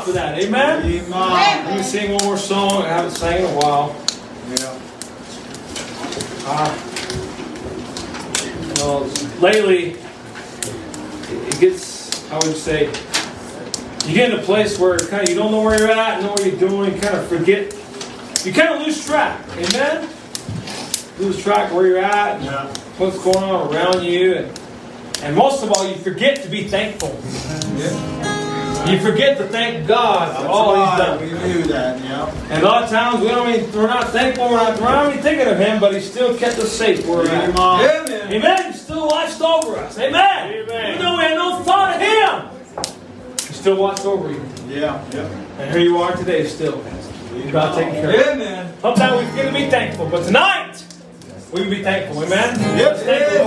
for that. Amen? Amen. Let me sing one more song. I haven't sang in a while. Yeah. Lately, it gets, I would say, you get in a place where kind of you don't know where you're at, know what you're doing, you kind of forget. You kind of lose track. Amen? Lose track where you're at, and what's going on around you. And most of all, you forget to be thankful. Yeah. You forget to thank God for all He's done. We knew that, yeah. And a lot of times we're not thankful, we're not even thinking of Him, but He still kept us safe where we're at. Amen. Amen. He still watched over us. Amen. Even though we had no thought of Him, He still watched over you. Yeah. And here you are today still. God taking care of you. Amen. Sometimes we forget to be thankful, but tonight we can be thankful. Amen. Yep. Let's thank the